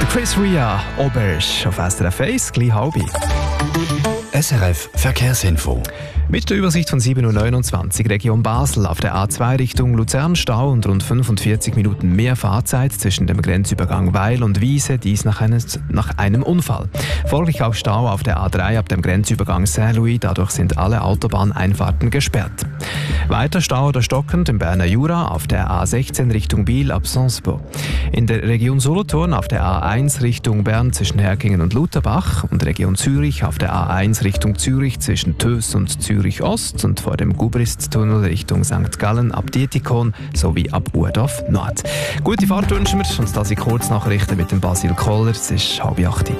Chris Ria, Obersch auf SRF 1, gleich halbe. SRF Verkehrsinfo. Mit der Übersicht von 7.29 Uhr Region Basel auf der A2 Richtung Luzern Stau und rund 45 Minuten mehr Fahrzeit zwischen dem Grenzübergang Weil und Wiese, dies nach einem Unfall. Folglich auch Stau auf der A3 ab dem Grenzübergang Saint-Louis, dadurch sind alle Autobahneinfahrten gesperrt. Weiter Stau oder stockend im Berner Jura auf der A16 Richtung Biel ab Sonsbo. In der Region Solothurn auf der A1 Richtung Bern zwischen Herkingen und Lutherbach und Region Zürich auf der A1 Richtung Zürich zwischen Töss und Zürich Ost und vor dem Gubristtunnel Richtung St. Gallen ab Dietikon sowie ab Urdorf Nord. Gute Fahrt wünschen wir und das sind Kurznachrichten mit dem Basil Koller. Es ist 7:30.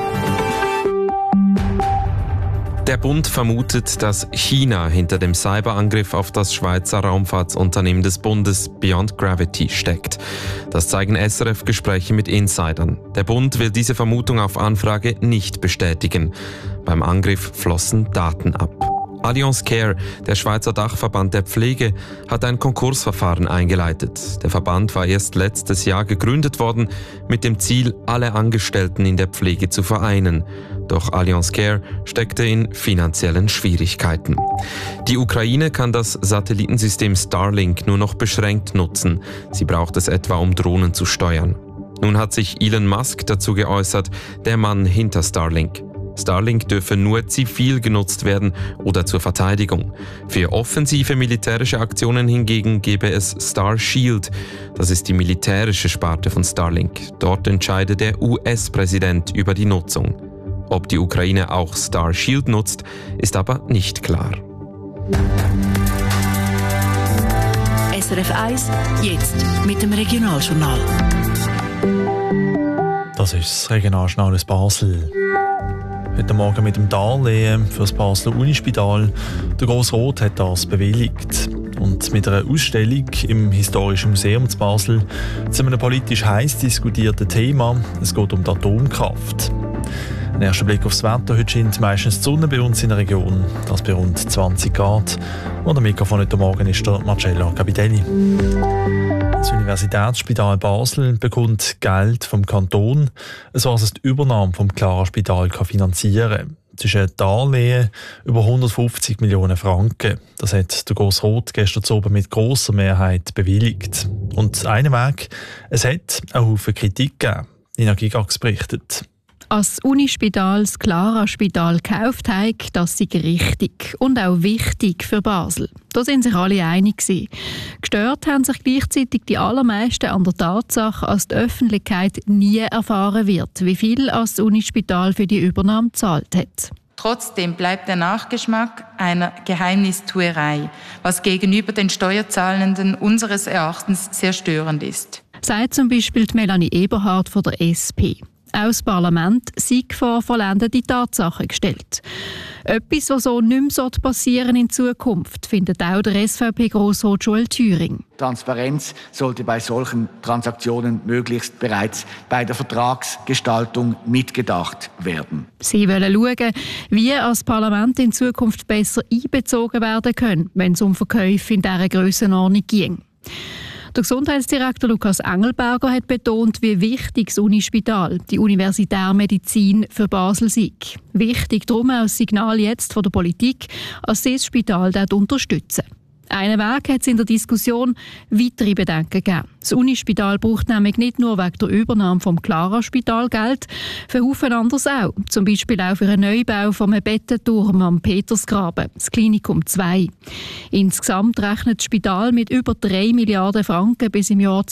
Der Bund vermutet, dass China hinter dem Cyberangriff auf das Schweizer Raumfahrtsunternehmen des Bundes Beyond Gravity steckt. Das zeigen SRF-Gespräche mit Insidern. Der Bund will diese Vermutung auf Anfrage nicht bestätigen. Beim Angriff flossen Daten ab. Allianz Care, der Schweizer Dachverband der Pflege, hat ein Konkursverfahren eingeleitet. Der Verband war erst letztes Jahr gegründet worden, mit dem Ziel, alle Angestellten in der Pflege zu vereinen. Doch Allianz Care steckte in finanziellen Schwierigkeiten. Die Ukraine kann das Satellitensystem Starlink nur noch beschränkt nutzen. Sie braucht es etwa, um Drohnen zu steuern. Nun hat sich Elon Musk dazu geäußert, der Mann hinter Starlink. Starlink dürfe nur zivil genutzt werden oder zur Verteidigung. Für offensive militärische Aktionen hingegen gebe es Star Shield. Das ist die militärische Sparte von Starlink. Dort entscheide der US-Präsident über die Nutzung. Ob die Ukraine auch Star Shield nutzt, ist aber nicht klar. SRF 1, jetzt mit dem Regionaljournal. Das ist das Regionaljournal aus Basel. Heute Morgen mit dem Darlehen für das Basler Unispital. Der Grossrot hat das bewilligt. Und mit einer Ausstellung im Historischen Museum zu Basel zu einem politisch heiß diskutierten Thema. Es geht um die Atomkraft. Ein erster Blick aufs Wetter. Heute scheint meistens die Sonne bei uns in der Region. Das bei rund 20 Grad. Und am Mikrofon heute Morgen ist der Marcello Capitelli. Das Universitätsspital Basel bekommt Geld vom Kanton, so dass es die Übernahme vom Clara Spital finanzieren kann. Das ist ein Darlehen über 150 Millionen Franken. Das hat der Grossrot gestern oben mit grosser Mehrheit bewilligt. Und einen Weg, es hat einen Haufen Kritik gegeben. Nina Gigax berichtet. Als das Unispital das Clara-Spital gekauft hat, das sei richtig und auch wichtig für Basel. Da sind sich alle einig gewesen. Gestört haben sich gleichzeitig die allermeisten an der Tatsache, dass die Öffentlichkeit nie erfahren wird, wie viel das Unispital für die Übernahme gezahlt hat. Trotzdem bleibt der Nachgeschmack einer Geheimnistuerei, was gegenüber den Steuerzahlenden unseres Erachtens sehr störend ist. Sagt zum Beispiel Melanie Eberhardt von der SP. Auch das Parlament sei vor vollendete Tatsachen gestellt. Etwas, was so nicht mehr passieren in Zukunft, findet auch der SVP-Grossrat Joel Thüring. Transparenz sollte bei solchen Transaktionen möglichst bereits bei der Vertragsgestaltung mitgedacht werden. Sie wollen schauen, wie das Parlament in Zukunft besser einbezogen werden kann, wenn es um Verkäufe in dieser Grössenordnung ging. Der Gesundheitsdirektor Lukas Engelberger hat betont, wie wichtig das Unispital, die Universitärmedizin für Basel sei. Wichtig darum auch das Signal jetzt von der Politik, als sie das Spital dort unterstützen. Einen Weg hat es in der Diskussion weitere Bedenken gegeben. Das Unispital braucht nämlich nicht nur wegen der Übernahme vom Clara-Spital Geld, für Haufen anderes auch. Zum Beispiel auch für einen Neubau vom Bettenturm am Petersgraben, das Klinikum 2. Insgesamt rechnet das Spital mit über 3 Milliarden Franken bis im Jahr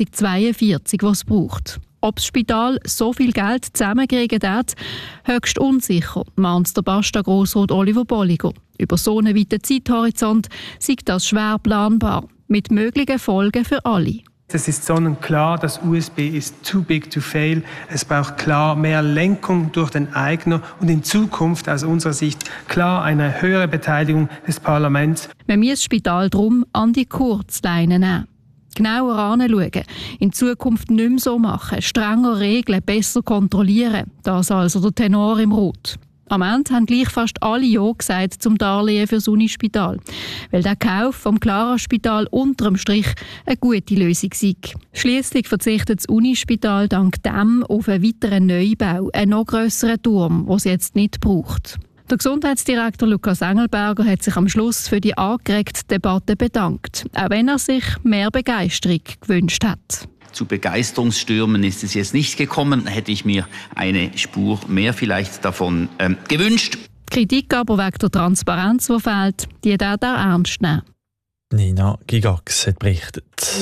2042, was es braucht. Ob das Spital so viel Geld zusammenkriegen hat, höchst unsicher, mahnt der Basta-Grossrat Oliver Bolliger. Über so einen weiten Zeithorizont sei das schwer planbar, mit möglichen Folgen für alle. Es ist sonnenklar, das USB ist too big to fail. Es braucht klar mehr Lenkung durch den Eigner und in Zukunft aus unserer Sicht klar eine höhere Beteiligung des Parlaments. Man muss das Spital darum an die Kurzleine nehmen. Genauer anschauen, in Zukunft nicht mehr so machen, strenger regeln, besser kontrollieren. Das also der Tenor im Rot. Am Ende haben gleich fast alle Ja gesagt zum Darlehen für das Unispital, weil der Kauf vom Clara-Spital unterm Strich eine gute Lösung sei. Schliesslich verzichtet das Unispital dank dem auf einen weiteren Neubau, einen noch grösseren Turm, den es jetzt nicht braucht. Der Gesundheitsdirektor Lukas Engelberger hat sich am Schluss für die angeregte Debatte bedankt, auch wenn er sich mehr Begeisterung gewünscht hat. Zu Begeisterungsstürmen ist es jetzt nicht gekommen. Hätte ich mir eine Spur mehr vielleicht davon gewünscht. Kritik aber wegen der Transparenz, die fehlt, die darf er ernst nehmen. Nina Gigax hat berichtet.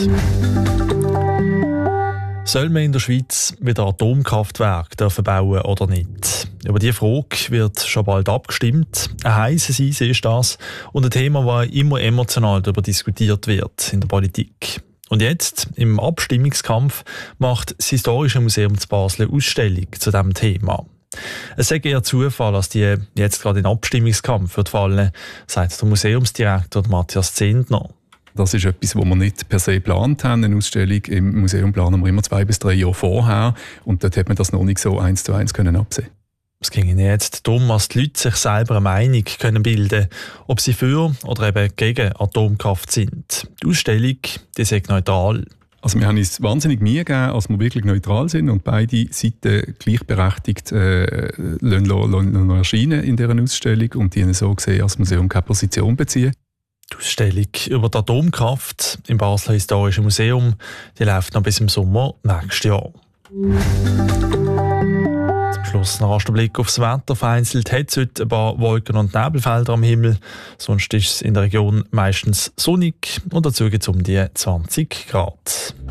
Soll man in der Schweiz wieder Atomkraftwerke bauen oder nicht? Über diese Frage wird schon bald abgestimmt. Ein heisses Eisen ist das und ein Thema, das immer emotional darüber diskutiert wird in der Politik. Und jetzt, im Abstimmungskampf, macht das Historische Museum zu Basel eine Ausstellung zu diesem Thema. Es sei eher Zufall, dass die jetzt gerade in den Abstimmungskampf wird fallen, sagt der Museumsdirektor Matthias Zehntner. Das ist etwas, was wir nicht per se geplant haben. Eine Ausstellung im Museum planen wir immer 2 bis 3 Jahre vorher. Und dort hat man das noch nicht so 1:1 können absehen. Es ging ihnen jetzt darum, dass die Leute sich selber eine Meinung können bilden, ob sie für oder eben gegen Atomkraft sind. Die Ausstellung, die sei neutral. Also wir haben uns wahnsinnig Mühe gegeben, dass wir wirklich neutral sind und beide Seiten gleichberechtigt lassen erscheinen in dieser Ausstellung und die so gesehen als Museum keine Position beziehen. Die Ausstellung über die Atomkraft im Basler Historischen Museum die läuft noch bis im Sommer nächstes Jahr. Zum Schluss noch ein Blick aufs Wetter. Vereinzelt hat es heute ein paar Wolken- und Nebelfelder am Himmel. Sonst ist es in der Region meistens sonnig und dazu gibt es um die 20 Grad.